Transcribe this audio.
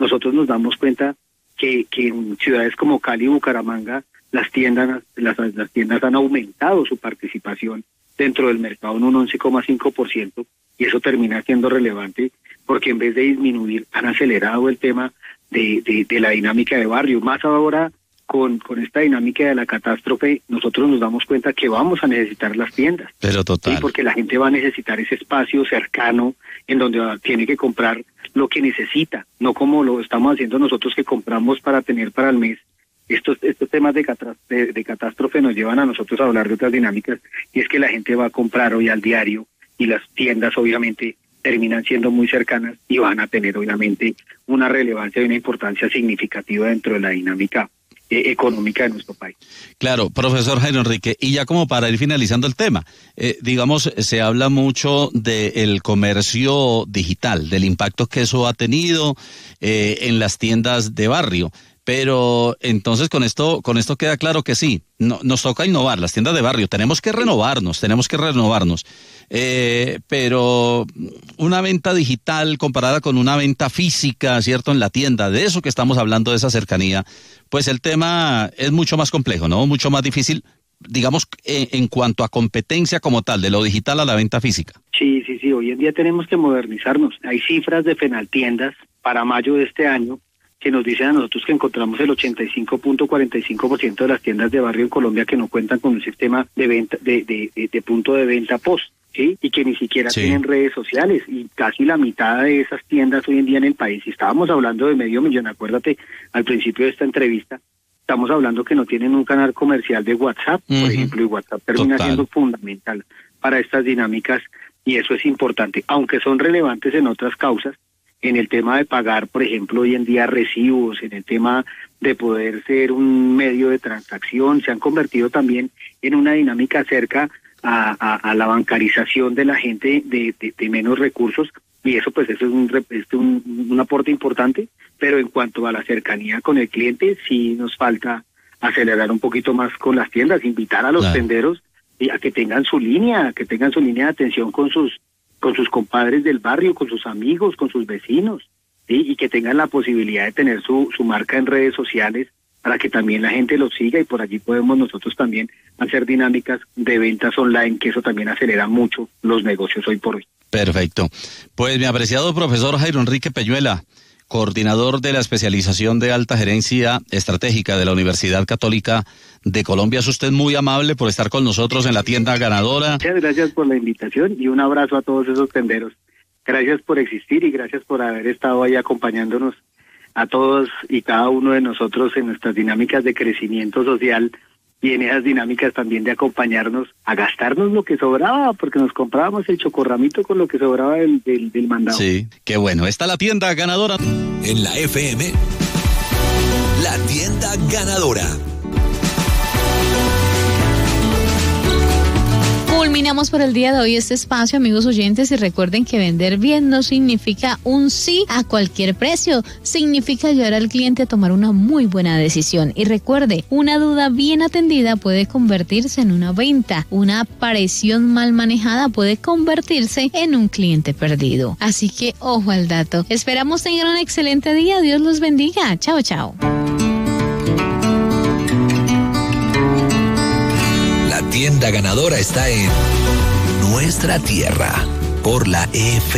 nosotros nos damos cuenta que en ciudades como Cali y Bucaramanga las tiendas han aumentado su participación dentro del mercado en un 11,5%, y eso termina siendo relevante porque en vez de disminuir han acelerado el tema de la dinámica de barrio. Más ahora con esta dinámica de la catástrofe, nosotros nos damos cuenta que vamos a necesitar las tiendas. Pero total. ¿Sí? Porque la gente va a necesitar ese espacio cercano en donde tiene que comprar lo que necesita, no como lo estamos haciendo nosotros, que compramos para tener para el mes. Estos temas de catástrofe nos llevan a nosotros a hablar de otras dinámicas, y es que la gente va a comprar hoy al diario, y las tiendas obviamente terminan siendo muy cercanas y van a tener obviamente una relevancia y una importancia significativa dentro de la dinámica económica de nuestro país. Claro, profesor Jairo Enrique, y ya como para ir finalizando el tema, digamos, se habla mucho del comercio digital, del impacto que eso ha tenido en las tiendas de barrio. Pero entonces con esto queda claro que sí, nos toca innovar, las tiendas de barrio, tenemos que renovarnos, pero una venta digital comparada con una venta física, ¿cierto?, en la tienda, de eso que estamos hablando, de esa cercanía, pues el tema es mucho más complejo, ¿no?, mucho más difícil, digamos, en cuanto a competencia como tal, de lo digital a la venta física. Sí, hoy en día tenemos que modernizarnos. Hay cifras de Fenaltiendas para mayo de este año que nos dicen a nosotros que encontramos el 85.45% de las tiendas de barrio en Colombia que no cuentan con un sistema de venta de punto de venta post, ¿sí? Y que ni siquiera tienen redes sociales, y casi la mitad de esas tiendas hoy en día en el país, y estábamos hablando de 500,000, acuérdate al principio de esta entrevista, estamos hablando que no tienen un canal comercial de WhatsApp, por ejemplo, y WhatsApp termina siendo fundamental para estas dinámicas, y eso es importante, aunque son relevantes en otras causas, en el tema de pagar, por ejemplo, hoy en día recibos, en el tema de poder ser un medio de transacción, se han convertido también en una dinámica cerca a la bancarización de la gente de menos recursos, y eso pues eso es un aporte importante, pero en cuanto a la cercanía con el cliente, sí nos falta acelerar un poquito más con las tiendas, invitar a los tenderos a que tengan su línea, de atención con sus compadres del barrio, con sus amigos, con sus vecinos, ¿sí? Y que tengan la posibilidad de tener su marca en redes sociales para que también la gente los siga, y por allí podemos nosotros también hacer dinámicas de ventas online, que eso también acelera mucho los negocios hoy por hoy. Perfecto. Pues mi apreciado profesor Jairo Enrique Peñuela, coordinador de la especialización de alta gerencia estratégica de la Universidad Católica de Colombia, es usted muy amable por estar con nosotros en la tienda ganadora. Muchas gracias por la invitación y un abrazo a todos esos tenderos. Gracias por existir y gracias por haber estado ahí acompañándonos a todos y cada uno de nosotros en nuestras dinámicas de crecimiento social, y en esas dinámicas también de acompañarnos a gastarnos lo que sobraba, porque nos comprábamos el chocorramito con lo que sobraba del mandado. Sí, qué bueno. Está la tienda ganadora. En la FM, la tienda ganadora. Culminamos por el día de hoy este espacio, amigos oyentes, y recuerden que vender bien no significa un sí a cualquier precio, significa ayudar al cliente a tomar una muy buena decisión. Y recuerde, una duda bien atendida puede convertirse en una venta, una aparición mal manejada puede convertirse en un cliente perdido. Así que ojo al dato. Esperamos tengan un excelente día, Dios los bendiga. Chao, chao. La tienda ganadora está en nuestra tierra por la FM.